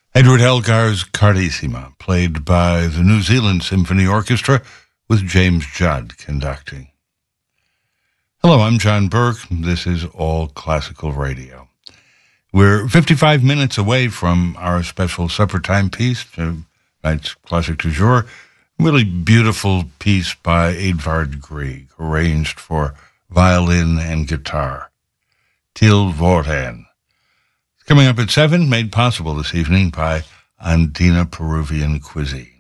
Edward Elgar's Carissima, played by the New Zealand Symphony Orchestra with James Judd conducting. Hello, I'm John Burke. This is All Classical Radio. We're 55 minutes away from our special supper time piece, tonight's Classic du Jour. Really beautiful piece by Edvard Grieg, arranged for violin and guitar. Til Vorten. Coming up at 7, made possible this evening by Andina Peruvian Cuisine.